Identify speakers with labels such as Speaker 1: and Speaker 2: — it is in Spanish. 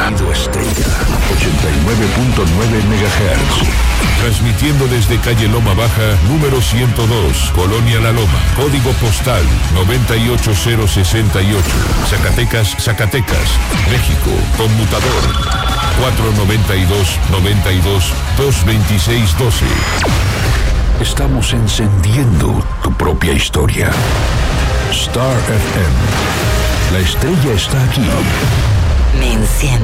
Speaker 1: Radio Estrella, 89.9 MHz.
Speaker 2: Transmitiendo desde calle Loma Baja, número 102, Colonia La Loma, código postal 98068, Zacatecas, México, conmutador 492-92-226-12.
Speaker 1: Estamos encendiendo tu propia historia. Star FM. La estrella está aquí.
Speaker 3: Me enciende.